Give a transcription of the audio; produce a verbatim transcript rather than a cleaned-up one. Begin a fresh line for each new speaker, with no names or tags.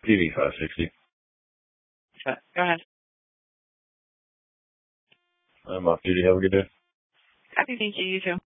P V five sixty.
Okay, go ahead.
I'm off duty. Have a good day.
Happy thank you. You too.